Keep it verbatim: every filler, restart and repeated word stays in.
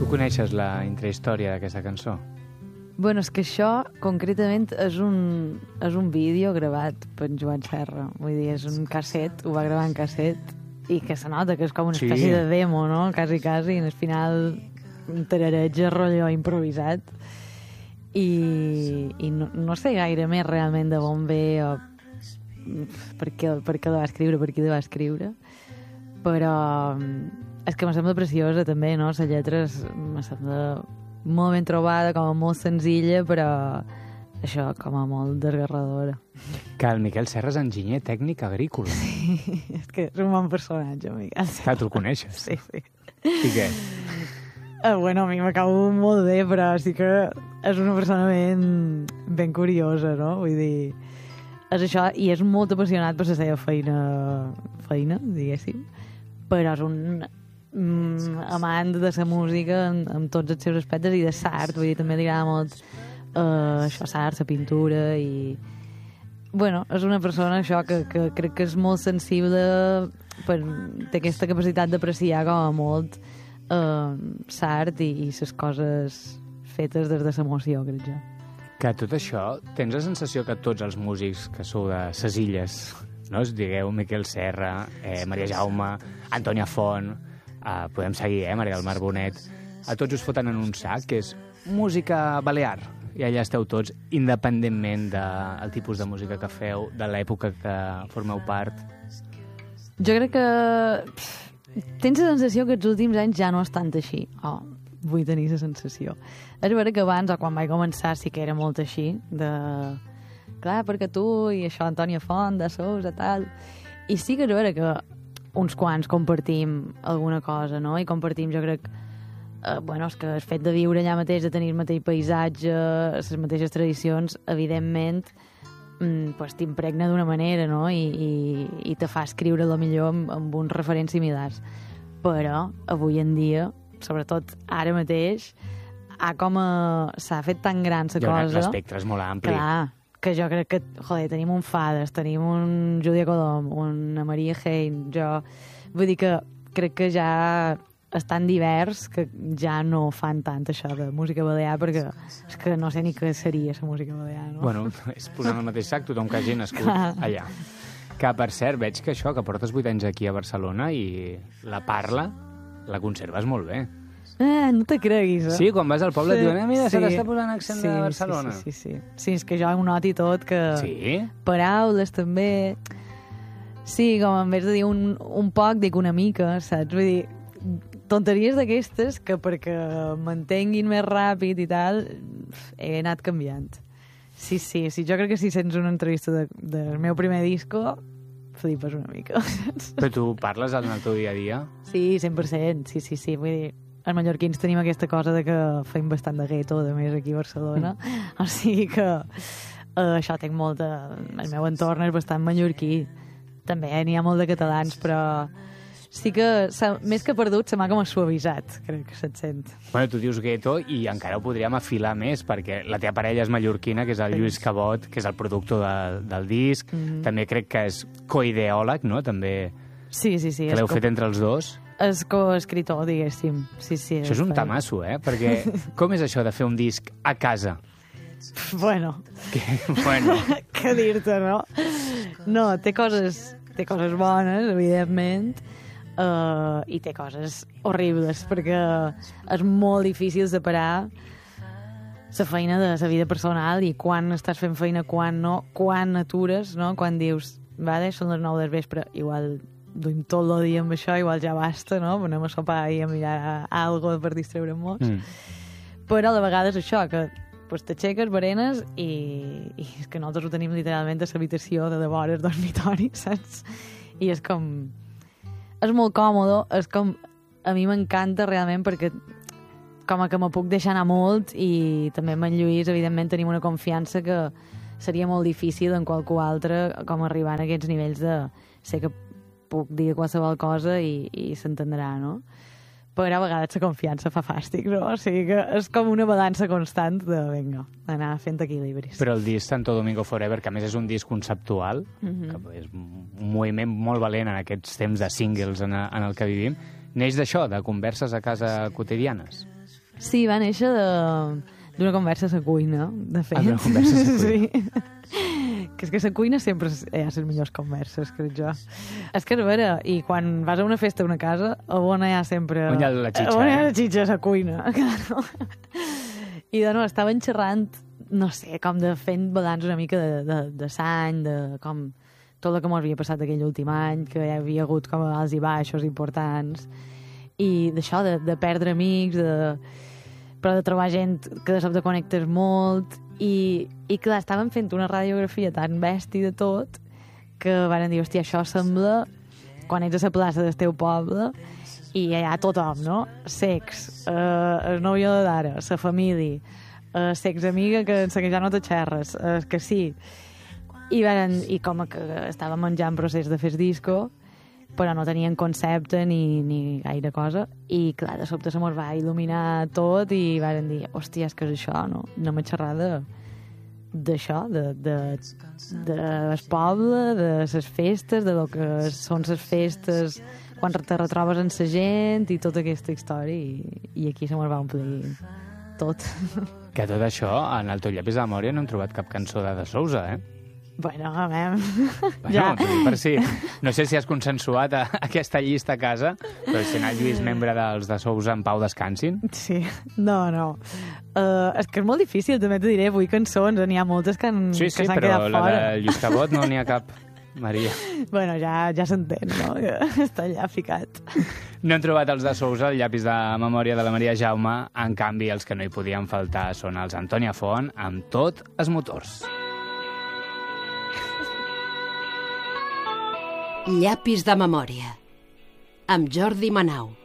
coneixes la intrahistòria d'aquesta cançó? Bueno, és que això, concretament, és un, és un vídeo gravat per Joan Serra. Vull dir, és un casset, ho va gravar en casset, i que se nota que és com una Sí. espècie de demo, no? Quasi, quasi, i al final un tarareig rotllo improvisat. I, i no, no sé gaire més realment de on ve o per què, per què la va escriure, per qui la va escriure. Però és que me sembla preciosa també, no? La lletra és, me sembla molt ben trobada, com a molt senzilla, però això, com a molt desgarradora. Que el Miquel Serra és enginyer tècnic agrícola. Sí, és que és un bon personatge, Miquel Serra. Clar, tu el coneixes. Sí, sí. I què? Uh, bueno, a mi m'acabo molt bé, però sí que és una persona ben, ben curiosa, no? Vull dir, és això, i és molt apassionat per la seva feina, feina, diguéssim, però és un mm, amant de la música en, en tots els seus aspectes i de l'art, vull dir, també li agrada molt uh, això, l'art, la pintura i... Bueno, és una persona, això, que, que crec que és molt sensible, per, té aquesta capacitat d'apreciar com a molt uh, l'art i, i les coses fetes des de l'emoció, crec jo. Que tot això, tens la sensació que tots els músics que sou de ses illes, no? Us digueu Miquel Serra, eh, Maria Jaume, Antònia Font, eh, podem seguir, eh, Maria del Mar Bonet, a tots us foten en un sac, que és música balear, i allà esteu tots, independentment del tipus de música que feu, de l'època que formeu part. Jo crec que pff, tens la sensació que els últims anys ja no és tant així. Oh, vull tenir la sensació. És vera que abans, o quan vaig començar, sí que era molt així, de... Clar, perquè tu i això, Antònia Font, de Sousa, tal... I sí que és vera que uns quants compartim alguna cosa, no? I compartim, jo crec, eh, bueno, és que el fet de viure allà mateix, de tenir el mateix paisatge, les mateixes tradicions, evidentment, mm, pues, t'impregna d'una manera, no? I, i, i te fa escriure lo millor amb, amb uns referents similars. Però, avui en dia, sobretot ara mateix, ha com a... s'ha fet tan gran la cosa... L'espectre és molt ampli. Clar, que jo crec que, joder, tenim un Fades, tenim un Júlia Codom, una Maria Hein, jo... Vull dir que crec que ja és tan divers que ja no fan tant això de música balear, perquè és que no sé ni què seria la música balear, no? Bueno, és posant el mateix sac tothom que hagi nascut allà. Que, per cert, veig que això, que portes vuit anys aquí a Barcelona i la parla la conserves molt bé. Eh, no te creguis, eh? Sí, quan vas al poble Sí, et diuen, eh, mira, sí. se t'està posant accent Sí, de Barcelona. Sí, sí, sí, sí. Sí, és que jo ho noti tot, que... Sí? Paraules, també... Sí, com en vez de dir un, un poc, dic una mica, saps? Vull dir, tonteries d'aquestes que perquè m'entenguin més ràpid i tal, he anat canviant. Sí, sí, sí, jo crec que si sents una entrevista de, del meu primer disco, flipes una mica, saps? Però tu parles en el teu dia a dia? Sí, cent per cent, sí, sí, sí, vull dir... Els mallorquins tenim aquesta cosa de que feim bastant de gueto, de més, aquí a Barcelona. Mm. O sigui que uh, això tinc molt de... El meu entorn és bastant mallorquí. També n'hi ha molt de catalans, però sí que, més que perdut, se m'ha com suavitzat, crec que se't sent. Bueno, tu dius gueto i encara ho podríem afilar més, perquè la teva parella és mallorquina, que és el Lluís Cabot, que és el productor de, del disc. Mm. També crec que és coideòleg, no? També... Sí, sí, sí. Que l'heu fet entre els dos. És coescritor, diguéssim. Sí, sí. Això és un tamasso, eh? Perquè com és això de fer un disc a casa? Bueno. Que, bueno. Què dir-te, no? No, té coses, té coses bones, evidentment, uh, i té coses horribles, perquè és molt difícil separar la feina de la vida personal i quan estàs fent feina, quan no, quan atures, no? Quan dius, vale, són les nou del vespre, igual duim tot el dia amb això, igual ja basta, no? Anem a sopar i a mirar algo per distreure'm-nos. Mm. Però a la vegada és això, que pues, t'aixeques, berenes i, i és que nosaltres ho tenim literalment a l'habitació de devora el dormitori, saps? I és com... És molt còmode, és com... A mi m'encanta realment perquè com a que me puc deixar anar molt i també amb en Lluís, evidentment, tenim una confiança que seria molt difícil en qualcú altre com arribar a aquests nivells de... Sé que puc dir qualsevol cosa i, i s'entendrà, no? Però a vegades la confiança fa fàstic, no? O sigui que és com una balança constant de, vinga, anar fent equilibris. Però el disc Santo Domingo Forever, que a més és un disc conceptual, mm-hmm. que és un moviment molt valent en aquests temps de singles en, en el que vivim, neix d'això, de converses a casa quotidianes? Sí, va néixer de d'una conversa a la cuina, de fet. Ah, d'una conversa a la cuina. Sí. Que és que la cuina sempre hi ha les millors converses, crec jo. És que és vera, i quan vas a una festa a una casa, a on hi ha sempre... On hi ha la xitxa, on hi ha eh? la xitxa a la cuina, claro. I de nou, estaven xerrant, no sé, com de fent balanç una mica de, de, de l'any, de com tot el que m'havia passat aquell últim any, que hi havia hagut com alts i baixos importants, i d'això, de, de perdre amics, de... però de trobar gent que de sobte connectes molt, i, i clar, estaven fent una radiografia tan bèstia de tot que van dir, hòstia, això sembla quan ets a la plaça del teu poble i hi ha tothom, no? Sex, eh, el nòvio de d'ara, la família, eh, sex amiga que, que ja no te xerres, eh, que sí. I, van, I com que estava menjant procés de fer disco, però no tenien concepte ni, ni gaire cosa, i clar, de sobte se mos va il·luminar tot i van dir, hòstia, és que és això, no? Anem a xerrar de d'això, de, de, de el poble, de les festes, de lo que són les festes quan te retrobes amb la gent i tota aquesta història, i, i aquí se mos va omplir tot. Que tot això, en el teu llapis de memòria no hem trobat cap cançó de De Sousa, eh? Bueno, a veure... Bueno, ja. per si... No sé si has consensuat a, aquesta llista a casa, però si n'ha Lluís membre dels De Sousa en pau descansin. Sí, no, no. Uh, és que és molt difícil, també t'ho diré, vull cançons, n'hi ha moltes que, han, Sí, sí, que s'han però quedat la fora. de Lluís Cabot no n'hi ha cap, Maria. Bueno, ja, ja s'entén, no? Que està allà ficat. No hem trobat els De Sousa, el llapis de memòria de la Maria Jaume. En canvi, els que no hi podien faltar són els Antònia Font, amb Tot els motors. Llapis de memòria, amb Jordi Manau.